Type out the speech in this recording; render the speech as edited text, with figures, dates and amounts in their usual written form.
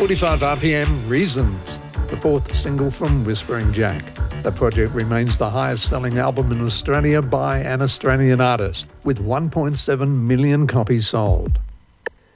45 RPM, Reasons, the fourth single from Whispering Jack. The project remains the highest-selling album in Australia by an Australian artist, with 1.7 million copies sold.